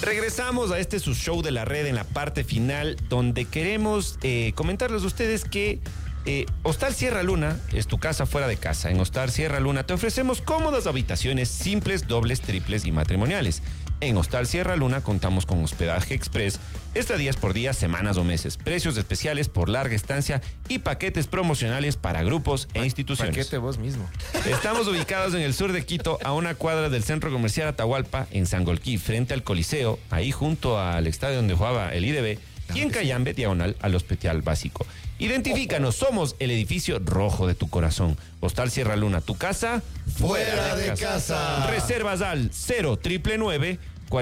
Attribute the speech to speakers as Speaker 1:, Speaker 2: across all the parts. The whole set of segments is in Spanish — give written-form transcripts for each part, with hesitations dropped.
Speaker 1: Regresamos a este su show de la red en la parte final, donde queremos comentarles a ustedes que Hostal Sierra Luna es tu casa fuera de casa. En Hostal Sierra Luna te ofrecemos cómodas habitaciones simples, dobles, triples y matrimoniales. En Hostal Sierra Luna contamos con hospedaje express, estadías por días, semanas o meses, precios especiales por larga estancia y paquetes promocionales para grupos e instituciones.
Speaker 2: Paquete vos mismo.
Speaker 1: Estamos ubicados en el sur de Quito, a una cuadra del Centro Comercial Atahualpa, en Sangolquí, frente al Coliseo, ahí junto al estadio donde jugaba el IDB, y en Cayambe, diagonal al Hospital Básico. Identifícanos, somos el edificio rojo de tu corazón. Hostal Sierra Luna, tu casa
Speaker 3: fuera de casa.
Speaker 1: Reservas al 0999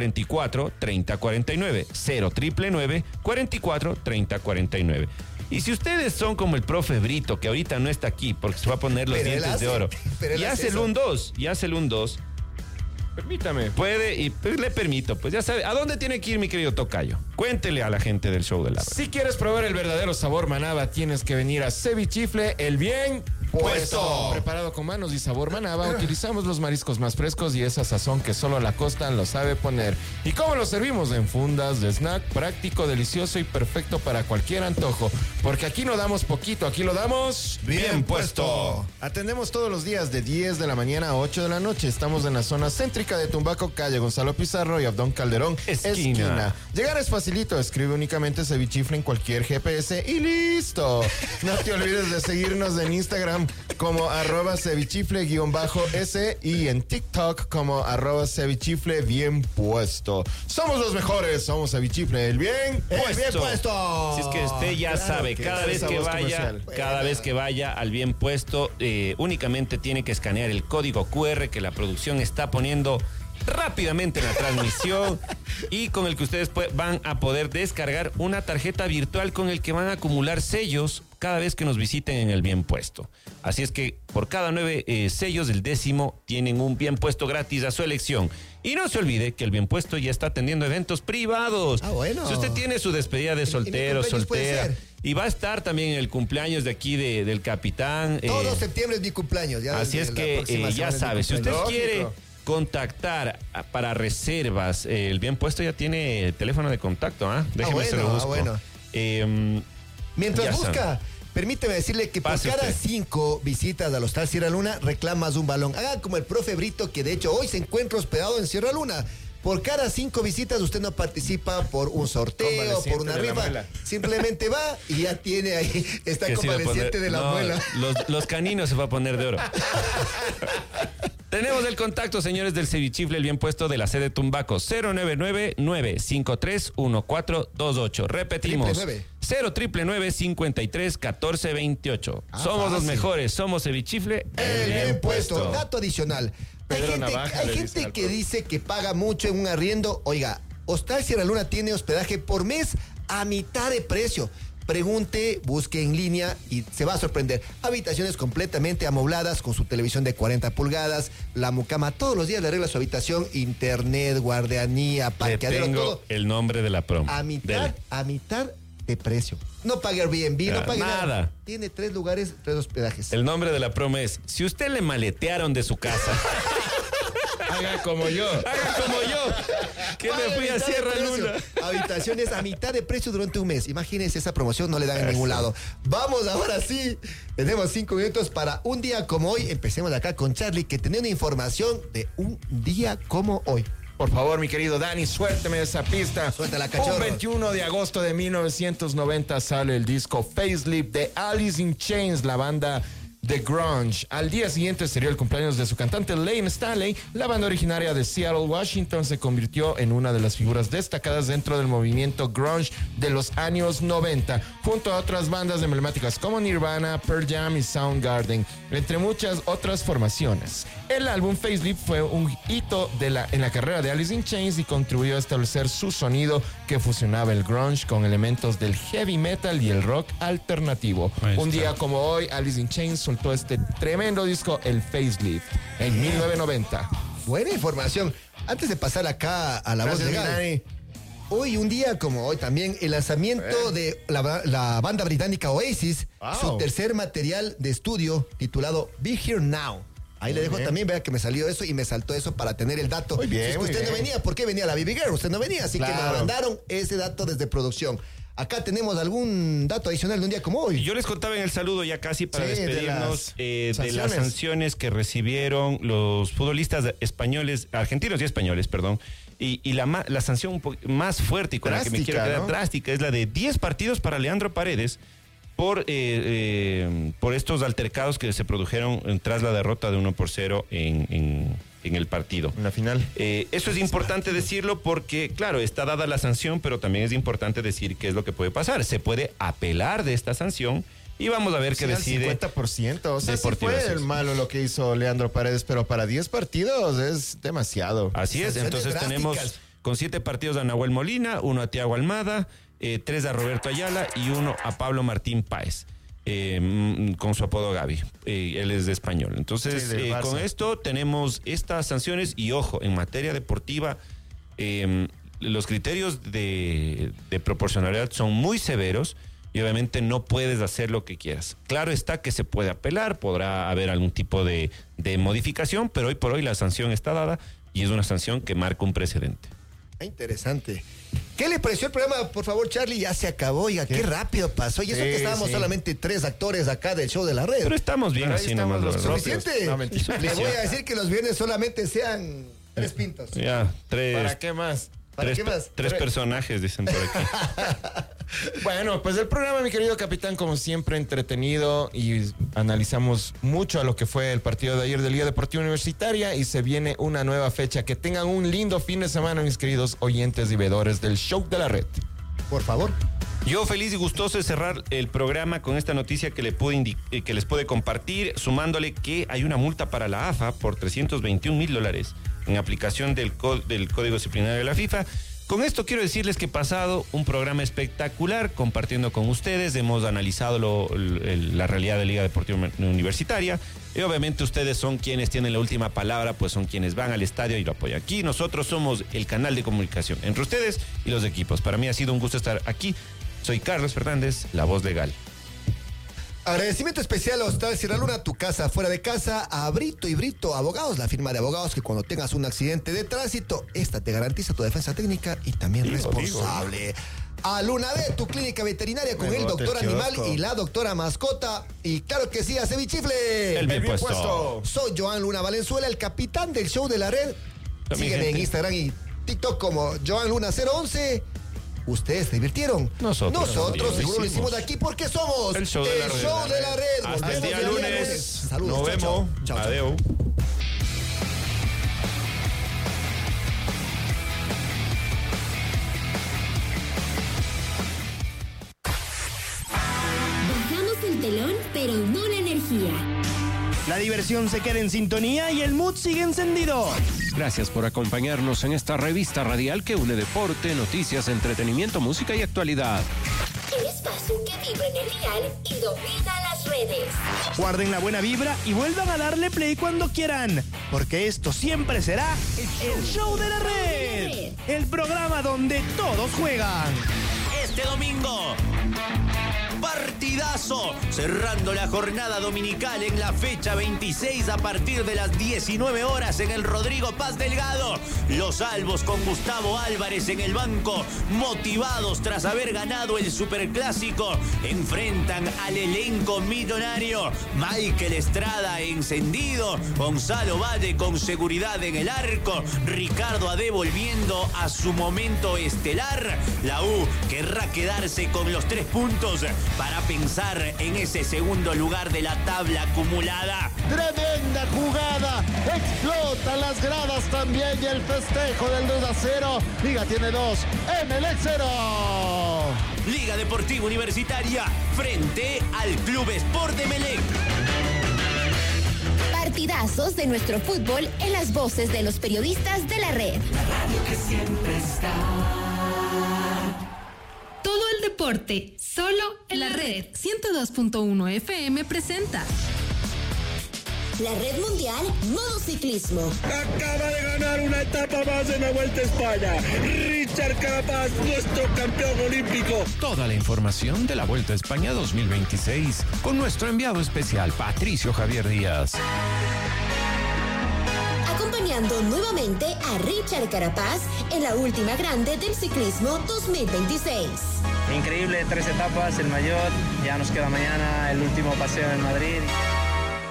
Speaker 1: 44 30 49. 0999 44 30 49. Y si ustedes son como el profe Brito, que ahorita no está aquí porque se va a poner los dientes de oro, y hace el 1-2,
Speaker 2: Permítame.
Speaker 1: puede y pues, le permito, pues ya sabe, ¿a dónde tiene que ir mi querido tocayo? Cuéntele a la gente del show de la red.
Speaker 2: Si quieres probar el verdadero sabor manaba, tienes que venir a Cevichifle, el bien puesto. Preparado con manos y sabor manaba, utilizamos los mariscos más frescos y esa sazón que solo la costa lo sabe poner. ¿Y cómo lo servimos? En fundas de snack, práctico, delicioso y perfecto para cualquier antojo. Porque aquí no damos poquito, aquí lo damos
Speaker 3: bien puesto.
Speaker 2: Atendemos todos los días de 10 de la mañana a 8 de la noche. Estamos en la zona céntrica de Tumbaco, calle Gonzalo Pizarro y Abdón Calderón, esquina. Llegar es facilito, escribe únicamente Cevichifle en cualquier GPS y listo. No te olvides de seguirnos en Instagram como @cevichifle_S y en TikTok como @cevichifle bien puesto. Somos los mejores, somos Cevichifle, el bien puesto.
Speaker 1: Si es que usted ya sabe, cada vez que vaya al bien puesto, únicamente tiene que escanear el código QR que la producción está poniendo rápidamente en la transmisión y con el que ustedes van a poder descargar una tarjeta virtual con el que van a acumular sellos cada vez que nos visiten en el bien puesto. Así es que por cada 9 sellos, el 10º tienen un bien puesto gratis a su elección. Y no se olvide que el bien puesto ya está atendiendo eventos privados.
Speaker 3: Bueno.
Speaker 1: Si usted tiene su despedida de soltero, soltera, y va a estar también en el cumpleaños de aquí del capitán.
Speaker 3: Todo septiembre es mi cumpleaños. Ya
Speaker 1: así es que ya sabe, si usted quiere contactar para reservas, el bien puesto ya tiene teléfono de contacto, déjeme se lo busco.
Speaker 3: Bueno. Mientras busca, permíteme decirle que por cada 5 visitas al Hostal Sierra Luna reclamas un balón. Haga como el profe Brito, que de hecho hoy se encuentra hospedado en Sierra Luna. Por cada 5 visitas usted no participa por un sorteo, por una rifa. Simplemente va y ya tiene ahí, está convaleciente de la muela.
Speaker 1: Los caninos se va a poner de oro. Tenemos el contacto, señores del Cevichifle, el bien puesto de la sede Tumbaco, 0999-531428. Repetimos, 0999-531428. Somos los mejores, somos Cevichifle,
Speaker 3: el bien puesto. Dato adicional. Hay gente
Speaker 2: Navaja,
Speaker 3: que dice que paga mucho en un arriendo. Oiga, Hostal Sierra Luna tiene hospedaje por mes a mitad de precio. Pregunte, busque en línea y se va a sorprender. Habitaciones completamente amobladas con su televisión de 40 pulgadas, la mucama todos los días le arregla su habitación, internet, guardianía, parqueadero, todo.
Speaker 1: El nombre de la promo.
Speaker 3: A mitad de precio. No pague Airbnb, no pague nada. Tiene 3 lugares, 3 hospedajes.
Speaker 1: El nombre de la promo es: si usted le maletearon de su casa,
Speaker 2: haga como yo.
Speaker 1: Que me fui a Sierra Luna.
Speaker 3: Habitaciones a mitad de precio durante un mes. Imagínense, esa promoción no le dan en ningún lado. Vamos ahora sí. Tenemos 5 minutos para un día como hoy. Empecemos acá con Charlie, que tiene una información de un día como hoy.
Speaker 2: Por favor, mi querido Dani, suélteme esa pista.
Speaker 3: Suéltala, cachorro.
Speaker 2: Un 21 de agosto de 1990 sale el disco Facelift de Alice in Chains, la banda de grunge. Al día siguiente sería el cumpleaños de su cantante Lane Staley. La banda originaria de Seattle, Washington, se convirtió en una de las figuras destacadas dentro del movimiento grunge de los años 90, junto a otras bandas emblemáticas como Nirvana, Pearl Jam y Soundgarden, entre muchas otras formaciones. El álbum Facelift fue un hito en la carrera de Alice in Chains y contribuyó a establecer su sonido que fusionaba el grunge con elementos del heavy metal y el rock alternativo. Un día como hoy, Alice in Chains soltó este tremendo disco, el Facelift, en 1990.
Speaker 3: Buena información. Antes de pasar acá a la voz de Dani, hoy, un día como hoy también, el lanzamiento de la banda británica Oasis, su tercer material de estudio titulado Be Here Now. Ahí le dejo también, vea que me salió eso y me saltó eso para tener el dato.
Speaker 2: Muy bien,
Speaker 3: si es que usted no venía, ¿por qué venía la Baby Girl? Usted no venía, así que me mandaron ese dato desde producción. Acá tenemos algún dato adicional de un día como hoy.
Speaker 1: Yo les contaba en el saludo ya casi para despedirnos de las sanciones que recibieron los futbolistas españoles, argentinos y españoles, perdón. Y la sanción más fuerte y con drástica, la que me quiero quedar, ¿no?, drástica, es la de 10 partidos para Leandro Paredes por estos altercados que se produjeron tras la derrota de 1-0 en el partido.
Speaker 2: En la final.
Speaker 1: Eso es importante decirlo porque, claro, está dada la sanción, pero también es importante decir qué es lo que puede pasar. Se puede apelar de esta sanción y vamos a ver qué decide.
Speaker 2: 50%. O sea, sí fue el malo lo que hizo Leandro Paredes, pero para 10 partidos es demasiado.
Speaker 1: Así es, entonces tenemos con 7 partidos a Nahuel Molina, 1 a Thiago Almada, 3 a Roberto Ayala y 1 a Pablo Martín Páez. Con su apodo Gaby, él es de Español. Entonces, sí, con esto tenemos estas sanciones y ojo, en materia deportiva, los criterios de proporcionalidad son muy severos y obviamente no puedes hacer lo que quieras. Claro está que se puede apelar, podrá haber algún tipo de modificación, pero hoy por hoy la sanción está dada y es una sanción que marca un precedente.
Speaker 3: Interesante. ¿Qué le pareció el programa? Por favor, Charlie, ya se acabó. Oiga, qué rápido pasó. Y eso que estábamos solamente 3 actores acá del show de la red.
Speaker 1: Pero estamos bien así nomás.
Speaker 3: ¿Suficiente? No, le voy a decir que los viernes solamente sean 3 pintos.
Speaker 1: Ya, 3.
Speaker 2: ¿Para qué más?
Speaker 1: Tres personajes, dicen por aquí.
Speaker 2: Bueno, pues el programa, mi querido capitán, como siempre, entretenido y analizamos mucho a lo que fue el partido de ayer de Liga Deportiva Universitaria y se viene una nueva fecha. Que tengan un lindo fin de semana, mis queridos oyentes y vedores del show de la red.
Speaker 3: Por favor.
Speaker 1: Yo feliz y gustoso de cerrar el programa con esta noticia que les puede compartir, sumándole que hay una multa para la AFA por $321,000 en aplicación del Código Disciplinario de la FIFA. Con esto quiero decirles que he pasado un programa espectacular compartiendo con ustedes. Hemos analizado la realidad de Liga Deportiva Universitaria. Y obviamente ustedes son quienes tienen la última palabra, pues son quienes van al estadio y lo apoyan. Aquí nosotros somos el canal de comunicación entre ustedes y los equipos. Para mí ha sido un gusto estar aquí. Soy Carlos Fernández, la voz legal.
Speaker 3: Agradecimiento especial a Hostal Sierra Luna, tu casa fuera de casa, a Brito y Brito Abogados, la firma de abogados que cuando tengas un accidente de tránsito, esta te garantiza tu defensa técnica y también responsable. A Luna B, tu clínica veterinaria con el doctor animal y la doctora mascota. Y claro que sí, a Cevichifle.
Speaker 1: El bien puesto.
Speaker 3: Soy Joan Luna Valenzuela, el capitán del show de la red. Sígueme en Instagram y TikTok como Joan Luna 011. ¿Ustedes se divirtieron?
Speaker 1: Nosotros
Speaker 3: seguro lo hicimos de aquí porque somos
Speaker 1: el show de la red. Hasta el día lunes.
Speaker 3: Saludos.
Speaker 1: Nos vemos.
Speaker 3: Chao.
Speaker 1: Adeu.
Speaker 4: Bajamos el telón, pero no la energía.
Speaker 5: La diversión se queda en sintonía y el mood sigue encendido.
Speaker 6: Gracias por acompañarnos en esta revista radial que une deporte, noticias, entretenimiento, música y actualidad.
Speaker 4: El espacio que vibra en el dial y domina las redes.
Speaker 5: Guarden la buena vibra y vuelvan a darle play cuando quieran, porque esto siempre será el show de la red. El programa donde todos juegan.
Speaker 7: Este domingo, partidazo, cerrando la jornada dominical en la fecha 26 a partir de las 19 horas en el Rodrigo Paz Delgado. Los albos con Gustavo Álvarez en el banco, motivados tras haber ganado el Superclásico, enfrentan al elenco millonario. Michael Estrada encendido, Gonzalo Valle con seguridad en el arco, Ricardo Ade volviendo a su momento estelar. La U querrá quedarse con los 3 puntos para pensar en ese segundo lugar de la tabla acumulada.
Speaker 8: Tremenda jugada, explota las gradas también y el festejo del 2-0. Liga tiene 2, Emelec 0.
Speaker 7: Liga Deportiva Universitaria frente al Club Sport de Emelec.
Speaker 4: Partidazos de nuestro fútbol en las voces de los periodistas de la red.
Speaker 9: La radio que siempre está.
Speaker 10: Todo el deporte, solo en la red. 102.1 FM presenta
Speaker 4: la Red Mundial Modo Ciclismo.
Speaker 8: Acaba de ganar una etapa más en la Vuelta a España. Richard Carapaz, nuestro campeón olímpico.
Speaker 6: Toda la información de la Vuelta a España 2026 con nuestro enviado especial Patricio Javier Díaz.
Speaker 4: acompañando nuevamente a Richard Carapaz en la última grande del ciclismo 2026.
Speaker 11: Increíble, 3 etapas, el mayor, ya nos queda mañana el último paseo en Madrid.